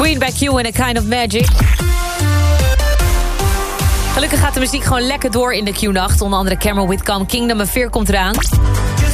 Queen by Q in A Kind of Magic. Gelukkig gaat de muziek gewoon lekker door in de Q-nacht. Onder andere Cameron with Calm Kingdom en Fear komt eraan.